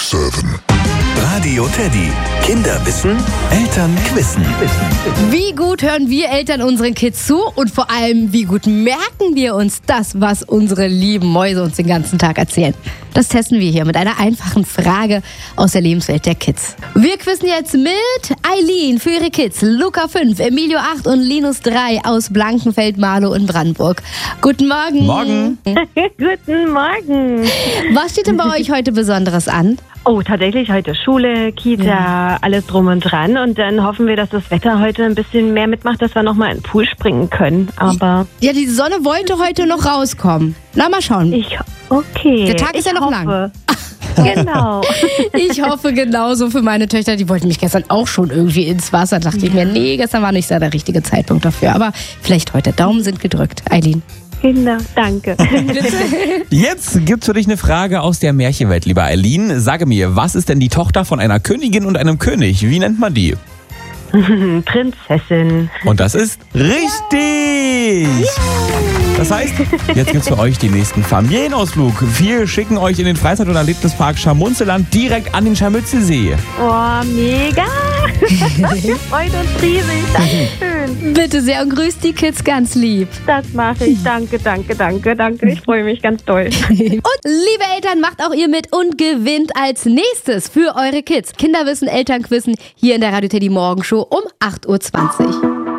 24/7. Radio Teddy. Kinder wissen, Eltern quissen. Wie gut hören wir Eltern unseren Kids zu und vor allem, wie gut merken wir uns das, was unsere lieben Mäuse uns den ganzen Tag erzählen? Das testen wir hier mit einer einfachen Frage aus der Lebenswelt der Kids. Wir quizzen jetzt mit Eileen für ihre Kids, Luca 5, Emilio 8 und Linus 3 aus Blankenfeld, Marlow in Brandenburg. Guten Morgen. Morgen. Guten Morgen. Was steht denn bei euch heute Besonderes an? Oh, tatsächlich heute Schule, Kita, alles drum und dran. Und dann hoffen wir, dass das Wetter heute ein bisschen mehr mitmacht, dass wir nochmal in den Pool springen können. Aber Ja, die Sonne wollte heute noch rauskommen. Na, mal schauen. okay. Der Tag ist ja noch lang. Genau. Ich hoffe genauso für meine Töchter. Die wollten mich gestern auch schon irgendwie ins Wasser. Dachte ich mir, nee, gestern war nicht so der richtige Zeitpunkt dafür. Aber vielleicht heute. Daumen sind gedrückt. Eileen. Genau, danke. Jetzt gibt's für dich eine Frage aus der Märchenwelt, lieber Eileen. Sage mir, was ist denn die Tochter von einer Königin und einem König? Wie nennt man die? Prinzessin. Und das ist richtig! Das heißt, jetzt gibt's für euch den nächsten Familienausflug. Wir schicken euch in den Freizeit- und Erlebnispark Scharmunzeland direkt an den Scharmützelsee. Oh, mega. Wir freuen uns riesig. Dankeschön. Bitte sehr und grüßt die Kids ganz lieb. Das mache ich. Danke. Ich freue mich ganz doll. Und liebe Eltern, macht auch ihr mit und gewinnt als nächstes für eure Kids Kinderwissen, Elternquissen hier in der Radio Teddy Morgenshow um 8:20 Uhr.